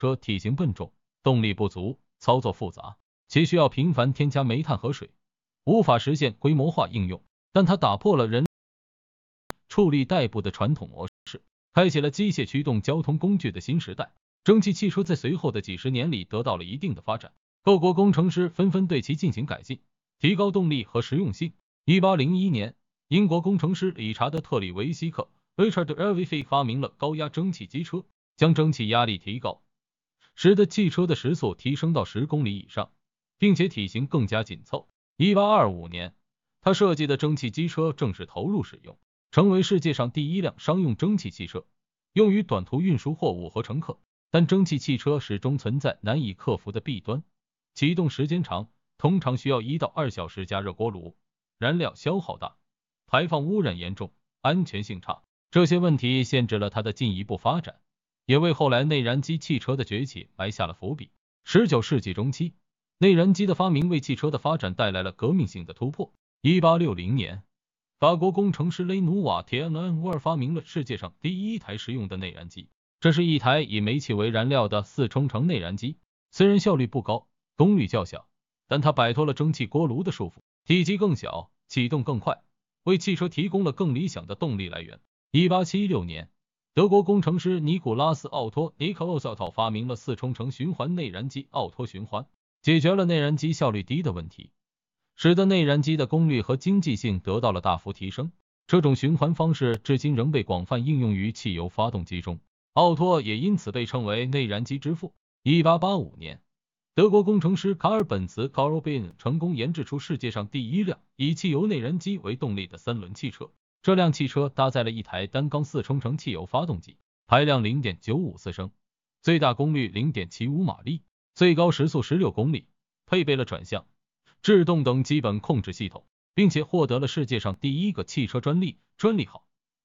车体型笨重，动力不足，操作复杂，且需要频繁添加煤炭和水，无法实现规模化应用。但它打破了人畜力代步的传统模式，开启了机械驱动交通工具的新时代。蒸汽汽车在随后的几十年里得到了一定的发展，各国工程师纷纷对其进行改进，提高动力和实用性。1801年，英国工程师理查德·特里维希克 Richard Elvey 发明了高压蒸汽机车，将蒸汽压力提高，使得汽车的时速提升到10公里以上，并且体型更加紧凑。1825年，他设计的蒸汽机车正式投入使用，成为世界上第一辆商用蒸汽汽车，用于短途运输货物和乘客。但蒸汽汽车始终存在难以克服的弊端，启动时间长，通常需要1到2小时加热锅炉，燃料消耗大，排放污染严重，安全性差。这些问题限制了它的进一步发展，也为后来内燃机汽车的崛起埋下了伏笔。19世纪中期，内燃机的发明为汽车的发展带来了革命性的突破。1860年，法国工程师雷努瓦铁恩沃尔发明了世界上第一台实用的内燃机，这是一台以煤气为燃料的4冲程内燃机，虽然效率不高，功率较小，但它摆脱了蒸汽锅炉的束缚，体积更小，启动更快，为汽车提供了更理想的动力来源。1876年，德国工程师尼古拉斯·奥托 Nikolaus Otto 发明了4冲程循环内燃机奥托循环，解决了内燃机效率低的问题，使得内燃机的功率和经济性得到了大幅提升。这种循环方式至今仍被广泛应用于汽油发动机中，奥托也因此被称为内燃机之父。1885年，德国工程师卡尔本茨 Karl Benz 成功研制出世界上第一辆以汽油内燃机为动力的3轮汽车。这辆汽车搭载了一台单缸4冲程汽油发动机，排量 0.954 升，最大功率 0.75 马力，最高时速16公里，配备了转向、制动等基本控制系统，并且获得了世界上第一个汽车专利号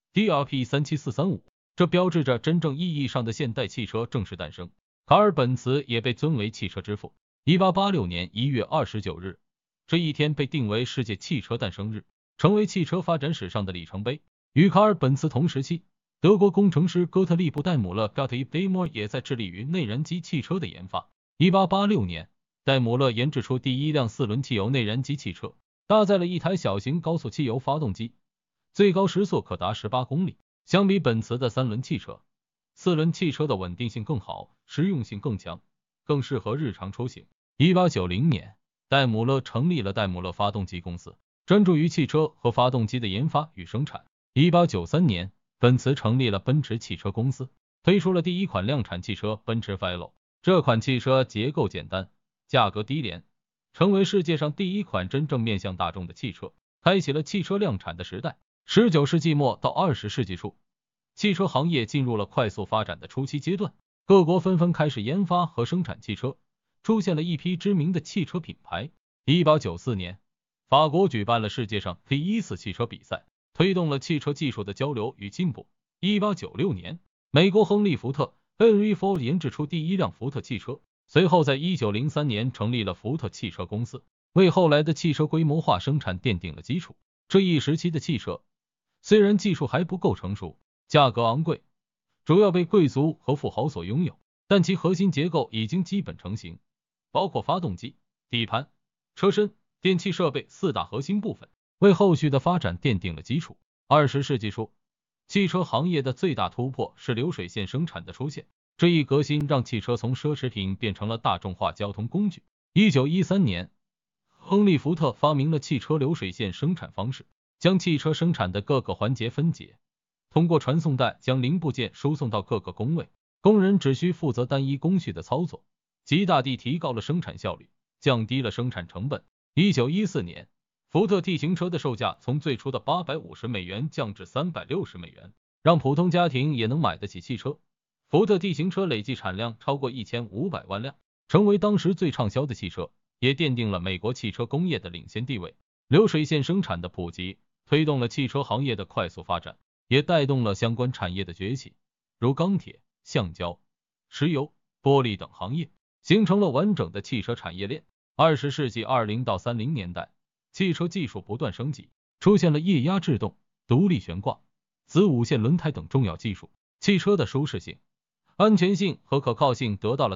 DRP37435，这标志着真正意义上的现代汽车正式诞生。卡尔本茨也被尊为汽车之父。1886年1月29日，这一天被定为世界汽车诞生日，成为汽车发展史上的里程碑。与卡尔本茨同时期，德国工程师哥特利布·戴姆勒 Gottlieb Daimler 也在致力于内燃机汽车的研发。1886年，戴姆勒研制出第一辆4轮汽油内燃机汽车，搭载了一台小型高速汽油发动机，最高时速可达18公里。相比本茨的3轮汽车，4轮汽车的稳定性更好，实用性更强，更适合日常出行。1890年，戴姆勒成立了戴姆勒发动机公司，专注于汽车和发动机的研发与生产。1893年，奔驰成立了奔驰汽车公司，推出了第一款量产汽车奔驰 Velo。这款汽车结构简单，价格低廉，成为世界上第一款真正面向大众的汽车，开启了汽车量产的时代。19世纪末到20世纪初，汽车行业进入了快速发展的初期阶段，各国纷纷开始研发和生产汽车，出现了一批知名的汽车品牌。1894年，法国举办了世界上第一次汽车比赛，推动了汽车技术的交流与进步。1896年，美国亨利·福特 Henry Ford 研制出第一辆福特汽车，随后在1903年成立了福特汽车公司，为后来的汽车规模化生产奠定了基础。这一时期的汽车虽然技术还不够成熟，价格昂贵，主要被贵族和富豪所拥有，但其核心结构已经基本成型，包括发动机、底盘、车身、电气设备4大核心部分，为后续的发展奠定了基础。20世纪初，汽车行业的最大突破是流水线生产的出现，这一革新让汽车从奢侈品变成了大众化交通工具。1913年，亨利·福特发明了汽车流水线生产方式，将汽车生产的各个环节分解，通过传送带将零部件输送到各个工位，工人只需负责单一工序的操作，极大地提高了生产效率，降低了生产成本。1914年，福特 T 型车的售价从最初的$850降至$360，让普通家庭也能买得起汽车。福特 T 型车累计产量超过1500万辆，成为当时最畅销的汽车，也奠定了美国汽车工业的领先地位。流水线生产的普及，推动了汽车行业的快速发展，也带动了相关产业的崛起，如钢铁、橡胶、石油、玻璃等行业，形成了完整的汽车产业链。20世纪20到30年代，汽车技术不断升级，出现了液压制动、独立悬挂、子午线轮胎等重要技术，汽车的舒适性、 安全性和可靠性得到了